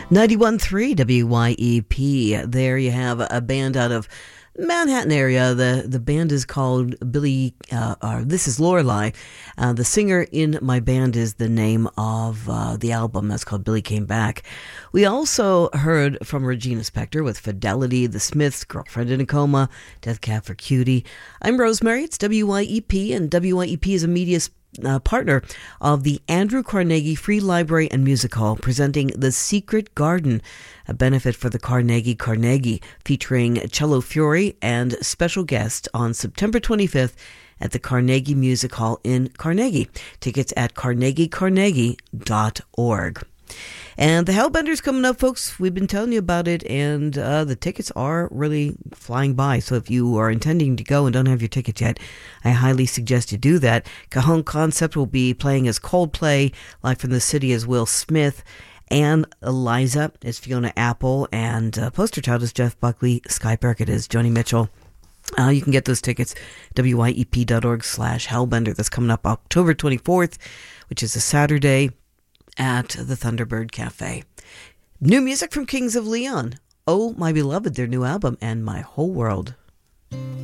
91.3 WYEP. There you have a band out of Manhattan area. The band is called Billy, this is Lorelei. The singer in my band is the name of the album. That's called Billy Came Back. We also heard from Regina Spektor with Fidelity, The Smiths, Girlfriend in a Coma, Death Cab for Cutie. I'm Rosemary. It's WYEP, and WYEP is a media partner of the Andrew Carnegie Free Library and Music Hall, presenting The Secret Garden, a benefit for the Carnegie, featuring Cello Fury and special guest on September 25th at the Carnegie Music Hall in Carnegie. Tickets at carnegie.org. And the Hellbender's coming up, folks. We've been telling you about it, and the tickets are really flying by. So if you are intending to go and don't have your tickets yet, I highly suggest you do that. Cajon Concept will be playing as Coldplay, live from the city as Will Smith, and Eliza is Fiona Apple, and poster child is Jeff Buckley, Sky Burkett is Joni Mitchell. You can get those tickets, wyep.org/Hellbender. That's coming up October 24th, which is a Saturday, at the Thunderbird Cafe. New music from Kings of Leon. Oh, My Beloved, their new album, and My Whole World.